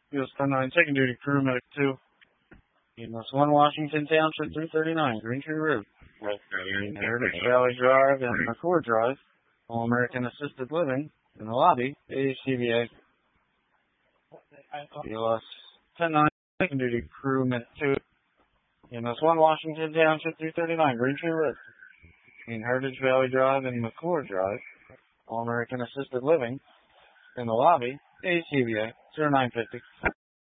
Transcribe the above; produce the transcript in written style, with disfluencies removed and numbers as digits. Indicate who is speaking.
Speaker 1: US 10-9, second duty crew, medic 2. EMS 1, Washington Township 339, Green Tree Road. Heritage Valley Drive and McCord Drive. All American Assisted Living in the lobby, ACVA. US 10-9, second duty crew, medic 2. EMS 1, Washington Township 339, Green Tree Road. Heritage Valley Drive and McCord Drive. All American Assisted Living in the lobby, ACVA 0950.